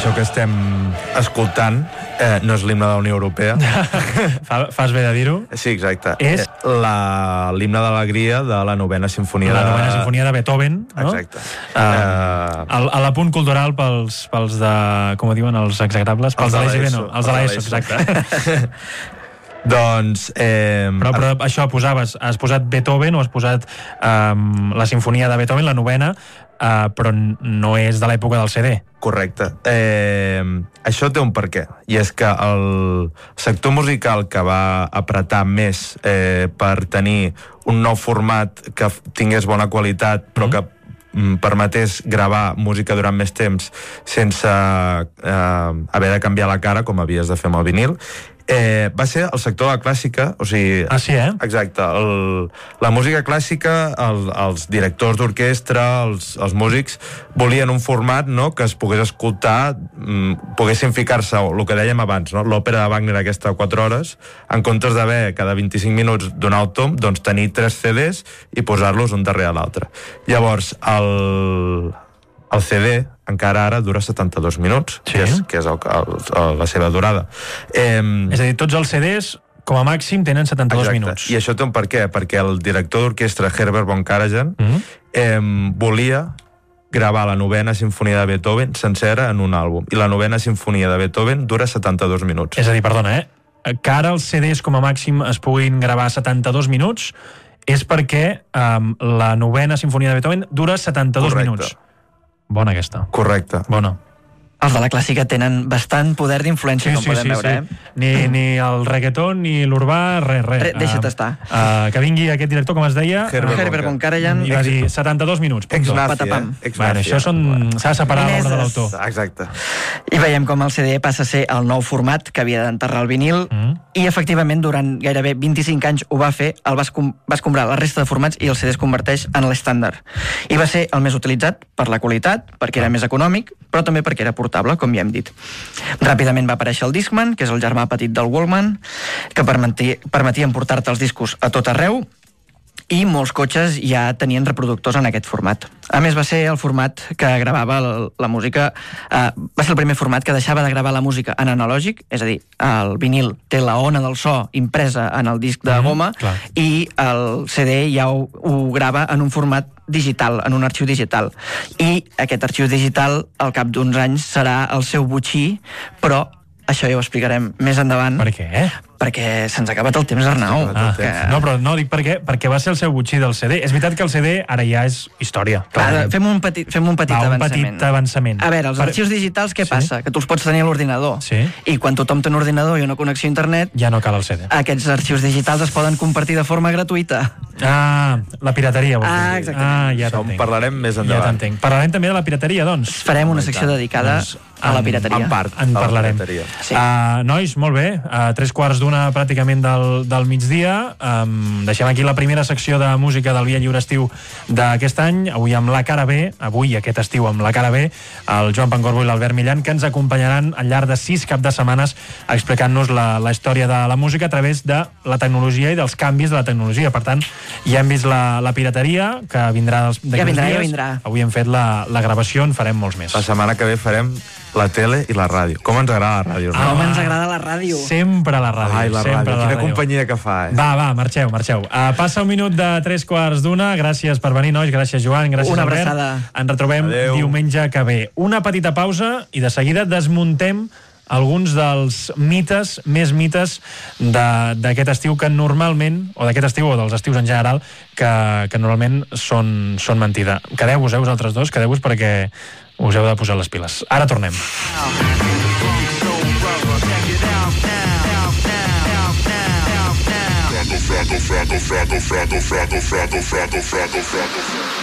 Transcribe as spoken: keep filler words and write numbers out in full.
això que estem escoltant eh, no és l'himne de la Unió Europea. Fa, fas bé de dir-ho. Sí, exacte. És la, l'himne d'alegria de la novena sinfonia la de... novena sinfonia de Beethoven, no? Exacte. Uh, uh... El, a l'apunt cultural pels, pels de, com ho diuen, els execrables, pels de l'E S B, no, els de l'ESO, exacte. Doncs... Eh, però, però això, posaves, has posat Beethoven o has posat um, la sinfonia de Beethoven, la novena, uh, però no és de l'època del C D. Correcte. Eh, això té un perquè, i és que el sector musical que va apretar més eh, per tenir un nou format que tingués bona qualitat, però mm. que permetés gravar música durant més temps sense eh, haver de canviar la cara, com havies de fer amb el vinil, Eh, va ser el sector de la clàssica, o sigui... Ah, sí, eh? Exacte. El, la música clàssica, el, els directors d'orquestra, els, els músics, volien un format, no?, que es pogués escoltar, mm, poguessin ficar-se, el que dèiem abans, no?, l'òpera de Wagner aquesta quatre hores, en comptes d'haver cada vint-i-cinc minuts donar el tom, doncs tenir tres C Ds i posar-los un darrere l'altre. Llavors, el... El C D encara ara dura setanta-dos minuts, sí. que és, que és el, el, el, la seva durada. Eh, és a dir, tots els C Ds, com a màxim, tenen setanta-dos exacte. minuts. I això té un per què? Perquè el director d'orquestra Herbert von Karajan mm-hmm. eh, volia gravar la novena sinfonia de Beethoven sencera en un àlbum. I la novena sinfonia de Beethoven dura setanta-dos minuts. És a dir, perdona, eh? Que ara els C Ds com a màxim es puguin gravar setanta-dos minuts és perquè um, la novena sinfonia de Beethoven dura setanta-dos Correcte. minuts. Bona aquesta. Correcte. Bona. Els de la clàssica tenen bastant poder d'influència, sí, com sí, podem sí, veure. Sí. Eh? Ni, ni el reggaeton, ni l'urbà, res, res. Re, deixa't uh, estar. Uh, que vingui aquest director, com es deia... Herbert, Herbert von Karajan. I va dir setanta-dos minuts. Ex-nazi, eh? Ex bueno, això són... S'ha de separar l'obra de l'autor. Exacte. I veiem com el C D passa a ser el nou format que havia d'enterrar el vinil, mm. i efectivament durant gairebé vint-i-cinc anys ho va fer, el va, escom va escombrar la resta de formats i el C D es converteix en l'estàndard. I va ser el més utilitzat per la qualitat, perquè era més econòmic, però també perquè era portable, com ja hem dit. Ràpidament va aparèixer el Discman, que és el germà petit del Walkman, que permetia, permetia emportar-te els discos a tot arreu, i molts cotxes ja tenien reproductors en aquest format. A més, va ser el format que gravava la, la música, eh, va ser el primer format que deixava de gravar la música en analògic, és a dir, el vinil té la ona del so impresa en el disc de goma, mm, i el C D ja ho, ho grava en un format digital, en un arxiu digital. I aquest arxiu digital, al cap d'uns anys, serà el seu botxí, però això ja ho explicarem més endavant. Per què? Eh? Perquè se'ns ha acabat el temps, Arnau. Ah, que... No, però no, dic perquè, perquè va ser el seu botxí del C D. És veritat que el C D ara ja és història. Clar, fem un petit, fem un petit va, un avançament. petit avançament. A veure, els per... arxius digitals, què sí? passa? Que tu els pots tenir a l'ordinador. Sí. I quan tothom té un ordinador i una connexió a internet... Ja no cal el C D. Aquests arxius digitals es poden compartir de forma gratuïta. Ah, la pirateria. Ah, exactament. Ah, ja t'entenc. En parlarem més endavant. Ja t'entenc. Parlarem també de la pirateria, doncs. Farem una secció dedicada doncs, a la pirateria. En part. En parlarem. Sí. Uh, nois, molt bé. Uh, tres quarts d'una pràcticament del, del migdia. Um, deixem aquí la primera secció de música del Via Lliure Estiu d'aquest any. Avui amb la cara B, avui aquest estiu amb la cara B, el Joan Pancorbo i l'Albert Millan, que ens acompanyaran al llarg de sis cap de setmanes explicant-nos la, la història de la música a través de la tecnologia i dels canvis de la tecnologia. Per tant, ja hem vist la, la pirateria, que vindrà d'aquí ja vindrà, dies. Ja vindrà. Avui hem fet la, la gravació, en farem molts més. La setmana que ve farem la tele i la ràdio. Com ens agrada la ràdio, no? Ah, com ens agrada la ràdio. Sempre la ràdio. Ai, la sempre ràdio. la Quina ràdio. companyia que fa, eh? Va, va, marxeu, marxeu. Uh, passa un minut de tres quarts d'una. Gràcies per venir, nois. Gràcies, Joan. Gràcies, Una Albert. abraçada. Ens retrobem Adeu. diumenge que ve. Una petita pausa i de seguida desmuntem alguns dels mites, més mites d'aquest estiu que normalment, o d'aquest estiu o dels estius en general, que, que normalment són, són mentida. Quedeu-vos, eh, vosaltres dos, quedeu-vos perquè us heu de posar les piles. Ara tornem. Fraggle, fraggle, fraggle, fraggle, fraggle, fraggle, fraggle, fraggle, fraggle, fraggle.